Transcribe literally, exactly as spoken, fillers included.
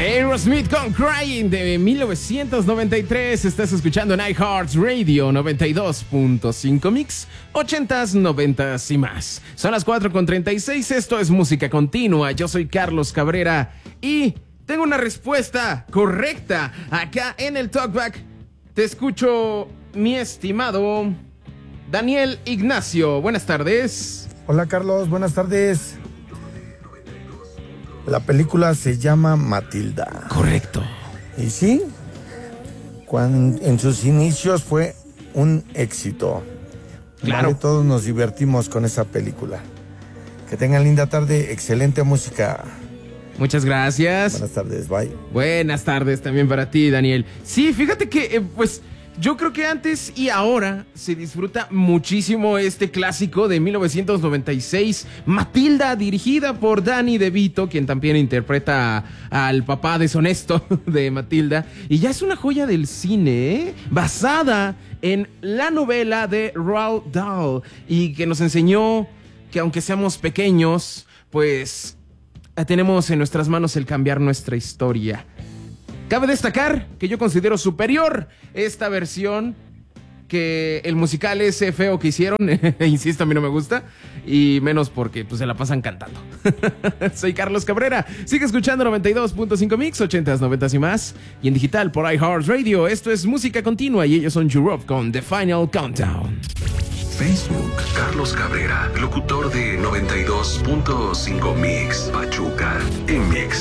Aerosmith con Crying de mil novecientos noventa y tres. Estás escuchando en iHeartRadio noventa y dos punto cinco Mix, ochentas, noventas y más. Son las cuatro con treinta y seis. Esto es Música Continua. Yo soy Carlos Cabrera y tengo una respuesta correcta acá en el Talkback. Te escucho, mi estimado Daniel Ignacio. Buenas tardes. Hola Carlos, buenas tardes. La película se llama Matilda. Correcto. Y sí, cuando, en sus inicios fue un éxito. Claro. Vale, todos nos divertimos con esa película. Que tengan linda tarde, excelente música. Muchas gracias. Buenas tardes, bye. Buenas tardes también para ti, Daniel. Sí, fíjate que, eh, pues, yo creo que antes y ahora se disfruta muchísimo este clásico de mil novecientos noventa y seis, Matilda, dirigida por Danny DeVito, quien también interpreta a, al papá deshonesto de Matilda. Y ya es una joya del cine, ¿eh? Basada en la novela de Roald Dahl y que nos enseñó que aunque seamos pequeños, pues tenemos en nuestras manos el cambiar nuestra historia. Cabe destacar que yo considero superior esta versión que el musical ese feo que hicieron. Insisto, a mí no me gusta. Y menos porque pues, se la pasan cantando. Soy Carlos Cabrera. Sigue escuchando noventa y dos punto cinco Mix, ochentas, noventas y más. Y en digital por iHeartRadio. Esto es Música Continua y ellos son Europe con The Final Countdown. Facebook, Carlos Cabrera, locutor de noventa y dos punto cinco Mix, Pachuca, en Mix.